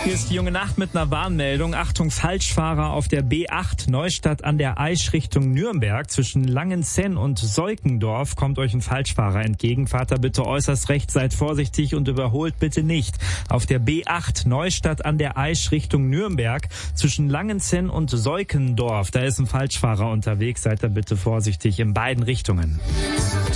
Hier ist die junge Nacht mit einer Warnmeldung. Achtung, Falschfahrer auf der B8 Neustadt an der Aisch Richtung Nürnberg. Zwischen Langenzenn und Seukendorf kommt euch ein Falschfahrer entgegen. Fahrt da bitte äußerst rechts, seid vorsichtig und überholt bitte nicht. Auf der B8 Neustadt an der Aisch Richtung Nürnberg. Zwischen Langenzenn und Seukendorf. Da ist ein Falschfahrer unterwegs. Seid da bitte vorsichtig in beiden Richtungen.